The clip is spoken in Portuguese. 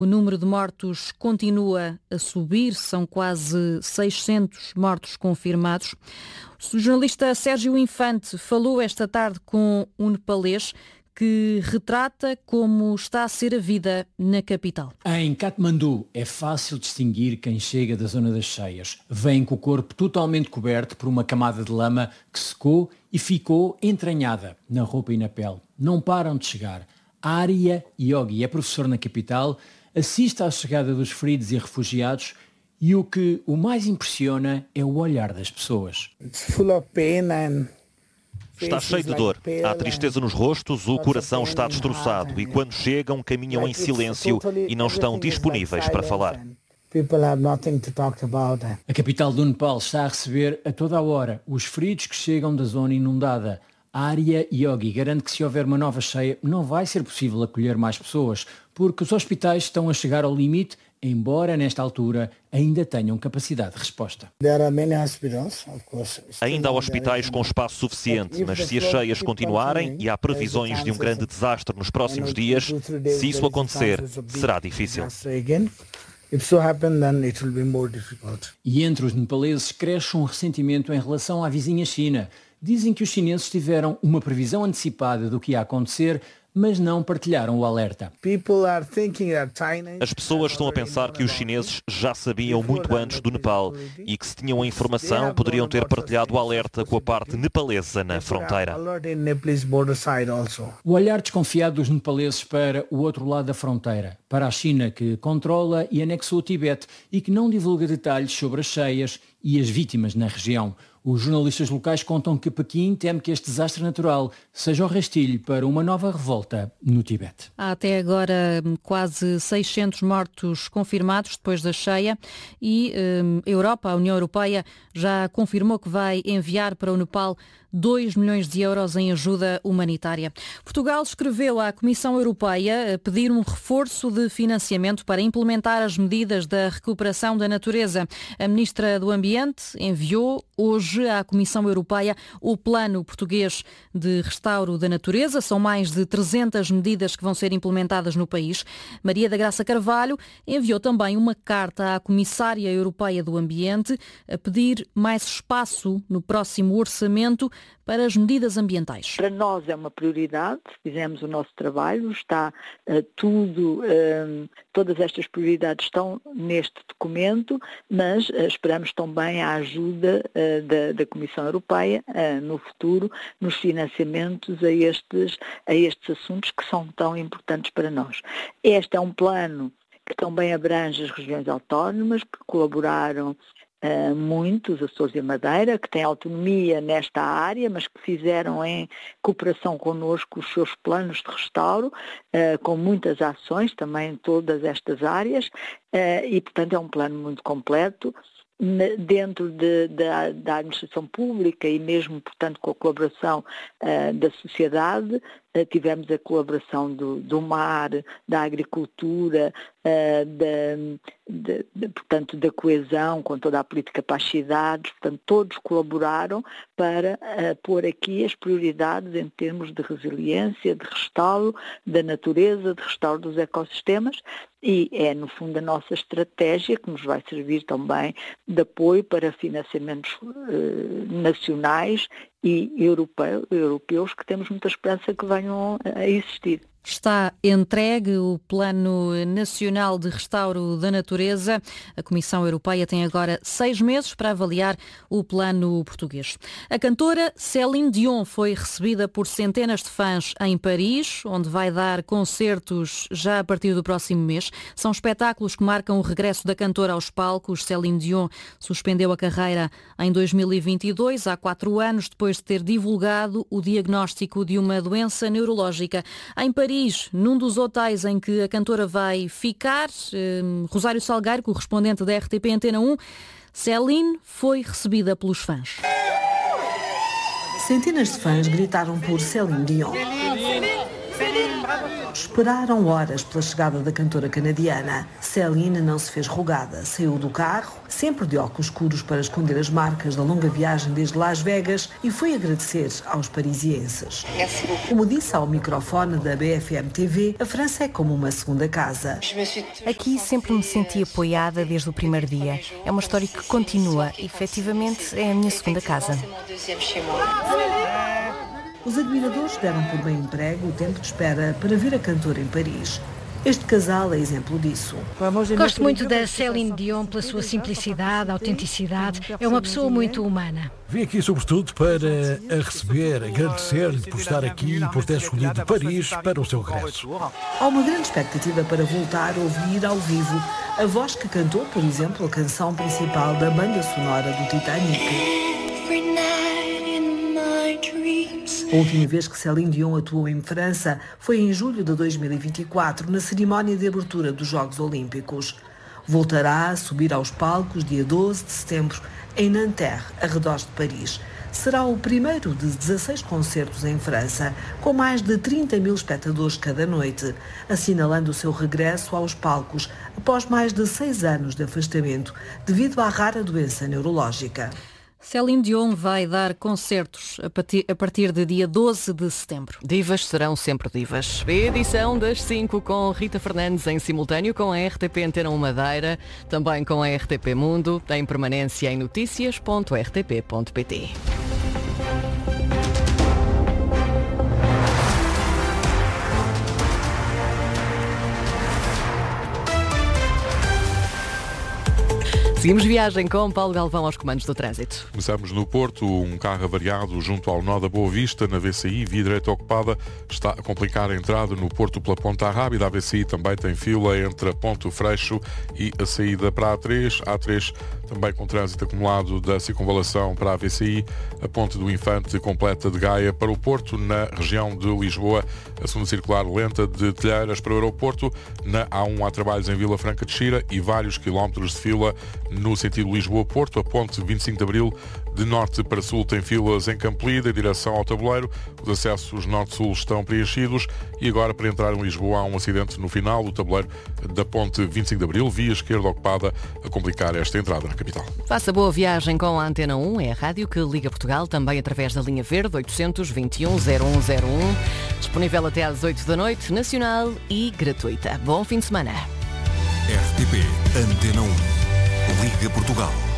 O número de mortos continua a subir, são quase 600 mortos confirmados. O jornalista Sérgio Infante falou esta tarde com um nepalês que retrata como está a ser a vida na capital. Em Katmandu é fácil distinguir quem chega da zona das cheias. Vem com o corpo totalmente coberto por uma camada de lama que secou e ficou entranhada na roupa e na pele. Não param de chegar. Arya Yogi é professor na capital, assiste à chegada dos feridos e refugiados e o que o mais impressiona é o olhar das pessoas. Está cheio de dor, há tristeza nos rostos, o coração está destroçado e quando chegam caminham em silêncio e não estão disponíveis para falar. A capital do Nepal está a receber a toda a hora os feridos que chegam da zona inundada. A Arya Yogi garante que se houver uma nova cheia não vai ser possível acolher mais pessoas, porque os hospitais estão a chegar ao limite, embora nesta altura ainda tenham capacidade de resposta. Ainda há hospitais com espaço suficiente, mas se as cheias continuarem e há previsões de um grande desastre nos próximos dias, se isso acontecer, será difícil. E entre os nepaleses cresce um ressentimento em relação à vizinha China. Dizem que os chineses tiveram uma previsão antecipada do que ia acontecer, mas não partilharam o alerta. As pessoas estão a pensar que os chineses já sabiam muito antes do Nepal e que se tinham a informação poderiam ter partilhado o alerta com a parte nepalesa na fronteira. O olhar desconfiado dos nepaleses para o outro lado da fronteira, para a China que controla e anexou o Tibete e que não divulga detalhes sobre as cheias e as vítimas na região. Os jornalistas locais contam que Pequim teme que este desastre natural seja o rastilho para uma nova revolta no Tibete. Há até agora quase 600 mortos confirmados depois da cheia e a União Europeia, já confirmou que vai enviar para o Nepal 2 milhões de euros em ajuda humanitária. Portugal escreveu à Comissão Europeia a pedir um reforço de financiamento para implementar as medidas da recuperação da natureza. A Ministra do Ambiente enviou hoje à Comissão Europeia o Plano Português de Restauro da Natureza. São mais de 300 medidas que vão ser implementadas no país. Maria da Graça Carvalho enviou também uma carta à Comissária Europeia do Ambiente a pedir mais espaço no próximo orçamento para as medidas ambientais. Para nós é uma prioridade, fizemos o nosso trabalho, está todas estas prioridades estão neste documento, mas esperamos também a ajuda da Comissão Europeia no futuro, nos financiamentos a estes assuntos que são tão importantes para nós. Este é um plano que também abrange as regiões autónomas, que colaboraram muito, os Açores e a Madeira, que têm autonomia nesta área, mas que fizeram em cooperação connosco os seus planos de restauro, com muitas ações também em todas estas áreas, e portanto é um plano muito completo, dentro da administração pública e mesmo, portanto, com a colaboração da sociedade. Tivemos a colaboração do mar, da agricultura, portanto, da coesão, com toda a política para as cidades, portanto, todos colaboraram para pôr aqui as prioridades em termos de resiliência, de restauro da natureza, de restauro dos ecossistemas, e é, no fundo, a nossa estratégia que nos vai servir também de apoio para financiamentos nacionais e europeus, que temos muita esperança que venham a existir. Está entregue o Plano Nacional de Restauro da Natureza. A Comissão Europeia tem agora 6 meses para avaliar o plano português. A cantora Céline Dion foi recebida por centenas de fãs em Paris, onde vai dar concertos já a partir do próximo mês. São espetáculos que marcam o regresso da cantora aos palcos. Céline Dion suspendeu a carreira em 2022, há 4 anos, depois de ter divulgado o diagnóstico de uma doença neurológica. Em Paris, num dos hotéis em que a cantora vai ficar, Rosário Salgueiro, correspondente da RTP Antena 1, Céline foi recebida pelos fãs. Centenas de fãs gritaram por Céline Dion. esperaram horas pela chegada da cantora canadiana. Céline não se fez rogada, saiu do carro, sempre de óculos escuros para esconder as marcas da longa viagem desde Las Vegas, e foi agradecer aos parisienses. Como disse ao microfone da BFM TV, a França é como uma segunda casa. Aqui sempre me senti apoiada desde o primeiro dia. É uma história que continua. Efetivamente, é a minha segunda casa. Os admiradores deram por bem emprego o tempo de espera para ver a cantora em Paris. Este casal é exemplo disso. Gosto muito da Céline Dion pela sua simplicidade, autenticidade. É uma pessoa muito humana. Vim aqui sobretudo para a receber, agradecer-lhe por estar aqui e por ter escolhido Paris para o seu regresso. Há uma grande expectativa para voltar a ouvir ao vivo a voz que cantou, por exemplo, a canção principal da banda sonora do Titanic. A última vez que Céline Dion atuou em França foi em julho de 2024, na cerimónia de abertura dos Jogos Olímpicos. Voltará a subir aos palcos dia 12 de setembro em Nanterre, arredores de Paris. Será o primeiro de 16 concertos em França, com mais de 30 mil espectadores cada noite, assinalando o seu regresso aos palcos após mais de 6 anos de afastamento devido à rara doença neurológica. Céline Dion vai dar concertos a partir de dia 12 de setembro. Divas serão sempre divas. Edição das 5 com Rita Fernandes em simultâneo com a RTP Antena 1 Madeira, também com a RTP Mundo, em permanência em noticias.rtp.pt. Seguimos viagem com Paulo Galvão aos comandos do trânsito. Começamos no Porto, um carro avariado junto ao nó da Boa Vista, na VCI, via direita ocupada, está a complicar a entrada no Porto pela Ponta Rábida. A VCI também tem fila entre a Ponte Freixo e a saída para a A3. A A3 também com trânsito acumulado da circunvalação para a VCI, a Ponte do Infante completa de Gaia para o Porto, na região de Lisboa, a segunda circular lenta de Telheiras para o aeroporto, na A1 há trabalhos em Vila Franca de Xira e vários quilómetros de fila no sentido Lisboa-Porto. A ponte 25 de Abril de norte para sul tem filas em Campolide em direção ao Tabuleiro. Os acessos norte-sul estão preenchidos e agora para entrar em Lisboa há um acidente no final do Tabuleiro da ponte 25 de Abril, via esquerda ocupada, a complicar esta entrada na capital. Faça boa viagem com a Antena 1, é a rádio que liga Portugal, também através da linha verde 821 0101, disponível até às 8 da noite, nacional e gratuita. Bom fim de semana. RTP Antena 1. Liga Portugal.